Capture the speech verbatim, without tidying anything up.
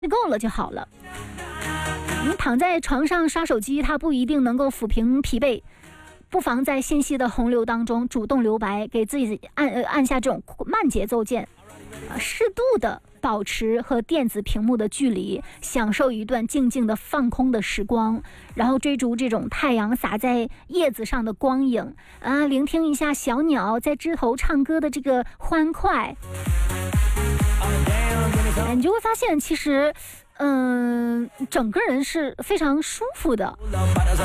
够了就好了。你躺在床上刷手机，它不一定能够抚平疲惫，不妨在信息的洪流当中主动留白，给自己按呃按下这种慢节奏键，呃、适度的保持和电子屏幕的距离，享受一段静静的放空的时光，然后追逐这种太阳洒在叶子上的光影啊，聆听一下小鸟在枝头唱歌的这个欢快，你就会发现其实嗯、呃，整个人是非常舒服的。